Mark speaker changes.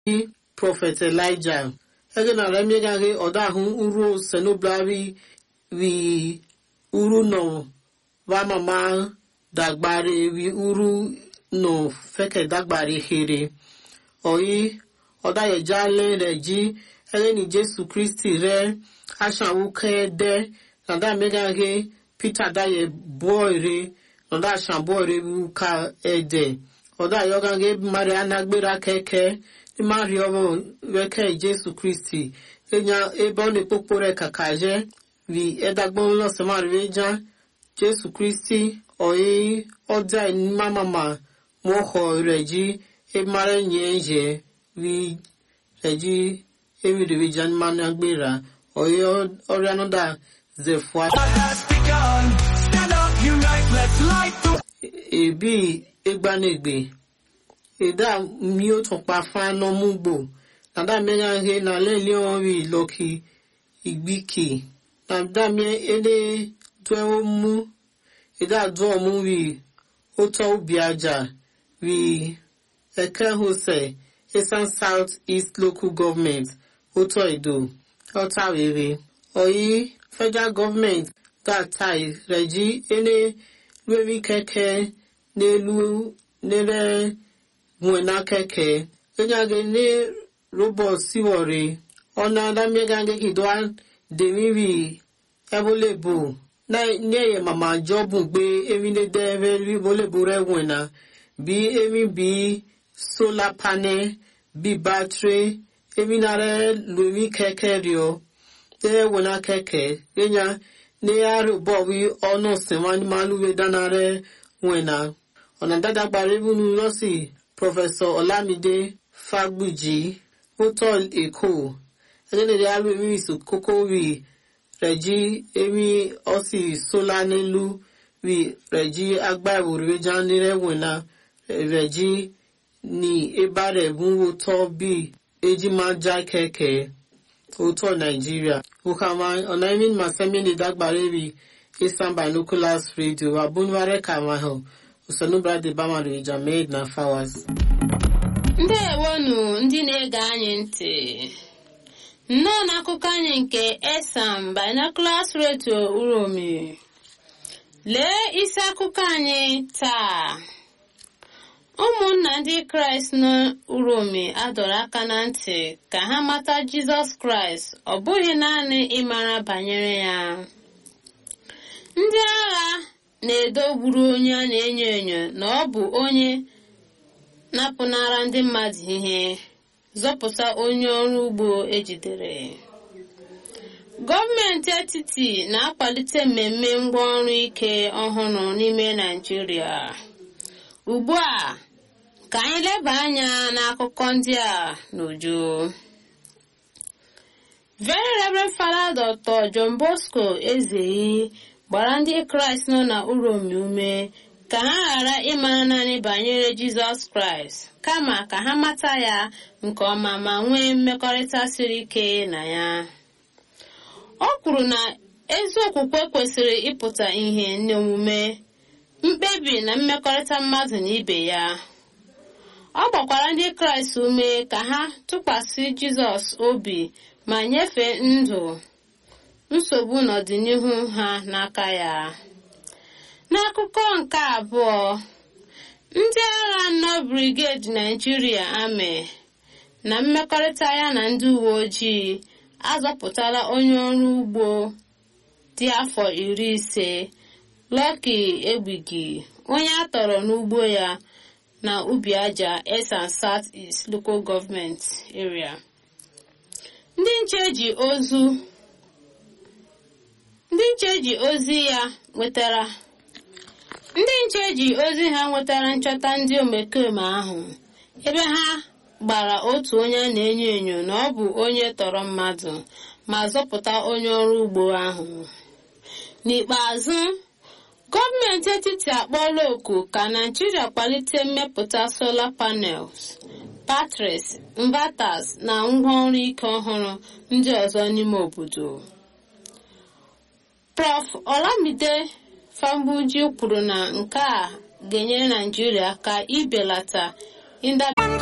Speaker 1: Prophet Elijah. Ege na remegage odahu uru senoblari vi uru no va mama dagbare vi uru no feke dagbare here. Oyi odaye jale reji ege ni Jesu Christi re asha uke de nada megage Peter daye boire nada asha boire uka ede. Oda yogange mari anagbera keke mari obo weke Jesu Christi enya ebone popore kakaje vi edagbon lo se mari veja Jesu Christi oyi oda ni mama moho reji e mare nyeje vi reji emi de vijan managbera oyi orianoda zefwa stand up unite let's light ebi egbanegbe eda mi o tun pa fa no mugbo nada mega he na lele ori loki igbiki nada mi ele do mu eda do mu wi o to biaja wi eke hose Eastern South East Local Government o to edo o ta wewe oyi federal government that tie reji ene wewi keke n'elu nere mwena keke enyage ne robot siwore ona da megange kidwa demiwi ebolebo na nye mama jobu gbe emine deve ri bolebo re wena bi emi bi solar panel bi battery eminare luwi keke rio te wena keke enya ne aru bowi ono semani maluwe danare wena ona dada gbaribu nu losi Professor Olamide Fagbuji Hotel Eko ene de alu mi su koko wi reji emi osi sola nelu wi reji agba iwore janire wena reji ni ebare bun hotel bi ejima ja keke hotel Nigeria ukama ona emi masemi ni dagbare wi Eastern Binoculars Radio abunware kamaho Usanubra de Bamari Jamed na Fawas.
Speaker 2: Ndewonu ndị na-ege anyị ntị. Nnọọ n'akụkọ anyị nke Eastern Binoculars Radio Uromi. Lee isi akụkọ anyị taa. Ụmụnna ndị Kraịst na Uromi adọrọ aka na ntị ka ha mata Jizọs Kraịst ọ bụghị naanị ịmara banyere ya. Ndị agha na-edogburu onye a na-enyo enyo na ọ bụ onye napụnara ndị mmadụ ihe zọpụta onye ọrụ ugbo ejidere. Gọọmenti etiti na-akwalite mmemme ngwaọrụ ike ọhụrụ n'ime Naịjirịa. Ugbu a ka anyị leba anya n'akụkọ ndị a n'uju. Very Reverend Father Dr. John Bosco Ezeyi gbara ndị Kraịst nọ na Uromi ume ka ha ghara ịmara naanị banyere Jizọs Kraịst kama ka ha mata ya nke ọma ma nwee mmekọrịta siri ike na ya. Ọ kwuru na ezi okwukwe kwesịrị ịpụta ihe n'omume mkpebi na mmekọrịta mmadụ na ibe ya. Ọ gbakwara ndị Kraịst ume ka ha tụkwasị Jizọs obi ma nyefee ndụ nsogbu n'ọdịnihu ha n'aka ya. N'akụkọ nke abụọ, ndị agha nọ Brigade Nigeria Army na mmekọrịta ya na ndị uwe ojii azọpụtala onye ọrụ ugbo dị afọ 50 Lucky Egbigi onye a tọrọ n'ugbo ya na ubi aja Eastern South East Local Government Area. Ndị nche ji ozi ha nwetara nchọta ndị omekome ahụ ebe ha gbara otu onye a na-enyo enyo na ọ bụ onye tọrọ mmadụ ma zọpụta onye ọrụ ugbo ahụ. N'ikpeazụ, gọọmenti etiti akpọọla oku ka Nigeria kwalite mmepụta solar panels, batteries, inverters na ngwaọrụ ike ọhụrụ ndị ọzọ n'ime obodo. Prof. Olamide Fagbuji kwuru na nke a ga-enyere Nigeria aka ibelata